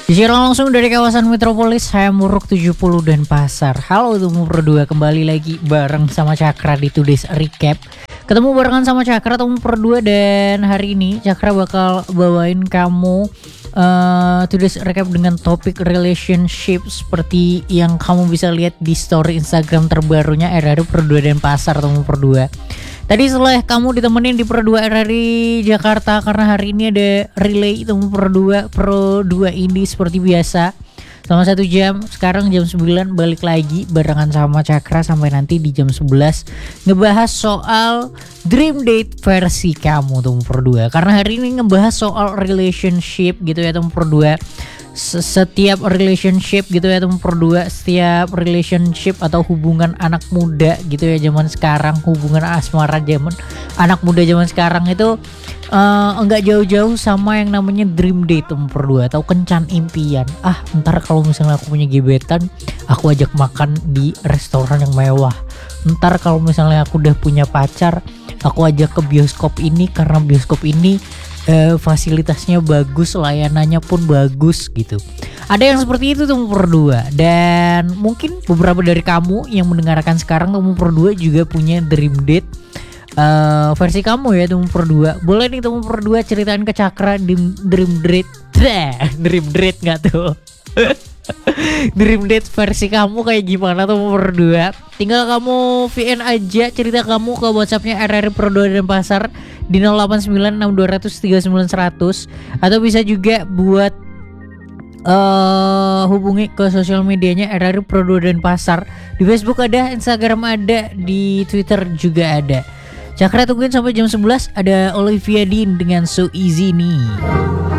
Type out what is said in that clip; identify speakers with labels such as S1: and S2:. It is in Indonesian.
S1: Disiaran langsung dari kawasan Metropolis, saya Muruk 70 dan Pasar. Halo Temu Berdua, kembali lagi bareng sama Cakra di Today's Recap. Ketemu barengan sama Cakra Temu Berdua, dan hari ini Cakra bakal bawain kamu Today's Recap dengan topik relationship seperti yang kamu bisa lihat di story Instagram terbarunya RRI Pro2 dan Pasar Temu Berdua. Tadi setelah kamu ditemenin di Pro2 RRI Jakarta, karena hari ini ada relay Temu Pro2 ini seperti biasa selama 1 jam. Sekarang jam 9 balik lagi barengan sama Cakra sampai nanti di jam 11 ngebahas soal dream date versi kamu Temu Pro2. Karena hari ini ngebahas soal relationship gitu ya Temu Pro2. Setiap relationship gitu ya Temu Pro2, setiap relationship atau hubungan anak muda gitu ya zaman sekarang, hubungan asmara zaman anak muda zaman sekarang itu enggak jauh-jauh sama yang namanya dream date Temu Pro2 atau kencan impian. Ntar kalau misalnya aku punya gebetan, aku ajak makan di restoran yang mewah. Ntar kalau misalnya aku udah punya pacar, aku ajak ke bioskop ini karena bioskop ini fasilitasnya bagus, layanannya pun bagus gitu. Ada yang seperti itu Temu Pro2, dan mungkin beberapa dari kamu yang mendengarkan sekarang Temu Pro2 juga punya dream date versi kamu ya Temu Pro2. Boleh nih Temu Pro2 ceritain ke Cakra dream date dream date nggak tuh? Dream date versi kamu kayak gimana Temu Pro2? Tinggal kamu VN aja cerita kamu ke WhatsAppnya RRI Pro2 dan Pasar di 089620039100, atau bisa juga buat hubungi ke sosial medianya RRI Pro2 dan Pasar. Di Facebook ada, Instagram ada, di Twitter juga ada. Cakra tungguin sampai jam 11, ada Olivia Dean dengan So Easy nih.